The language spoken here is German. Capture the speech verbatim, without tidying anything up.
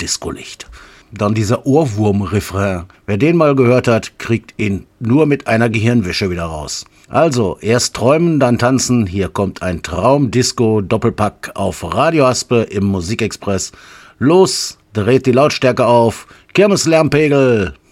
Discolicht. Dann dieser Ohrwurm-Refrain. Wer den mal gehört hat, kriegt ihn nur mit einer Gehirnwäsche wieder raus. Also, erst träumen, dann tanzen. Hier kommt ein Traum-Disco-Doppelpack auf Radio Aspe im Musikexpress. Los, dreht die Lautstärke auf. Kirmeslärmpegel.